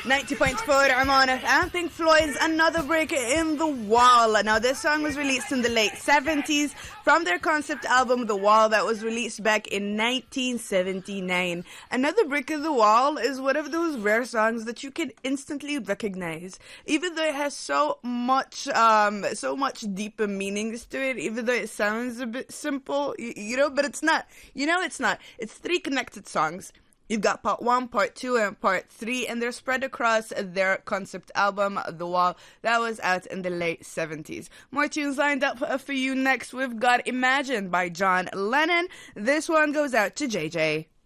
90.4 Oman FM, Pink Floyd's Another Brick in the Wall. Now, this song was released in the late 70s from their concept album, The Wall, that was released back in 1979. Another Brick in the Wall is one of those rare songs that you can instantly recognize, even though it has so much deeper meanings to it, even though it sounds a bit simple, but it's not. It's not. It's three connected songs. You've got part 1, part 2, and part 3, and they're spread across their concept album, The Wall, that was out in the late 70s. More tunes lined up for you next. We've got Imagine by John Lennon. This one goes out to JJ.